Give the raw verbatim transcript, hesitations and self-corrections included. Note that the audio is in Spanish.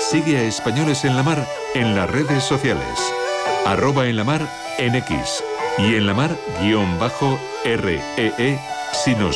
Sigue a Españoles en la Mar en las redes sociales. Arroba en la mar en X y en la mar guión bajo R E E si nos